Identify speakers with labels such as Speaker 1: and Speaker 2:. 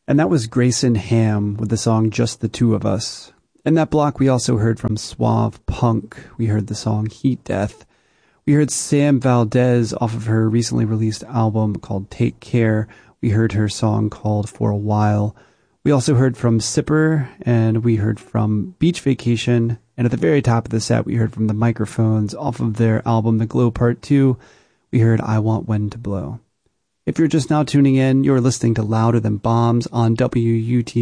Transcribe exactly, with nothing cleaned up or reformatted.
Speaker 1: And that was Grayson Ham with the song Just the Two of Us. In that block, we also heard from Suave Punk. We heard the song Heat Death. We heard Sam Valdez off of her recently released album called Take Care. We heard her song called For a While. We also heard from Sipper, and we heard from Beach Vacation. And at the very top of the set, we heard from the Microphones off of their album The Glow Part two. We heard I Want When to Blow. If you're just now tuning in, you're listening to Louder Than Bombs on W U T